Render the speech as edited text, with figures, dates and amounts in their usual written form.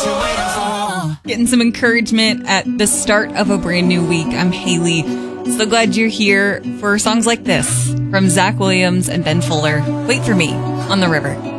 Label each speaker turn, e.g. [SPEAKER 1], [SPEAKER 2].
[SPEAKER 1] Getting some encouragement at the start of a brand new week. I'm Haley. So glad you're here for songs like this from Zach Williams and Ben Fuller. Wait for me on the river.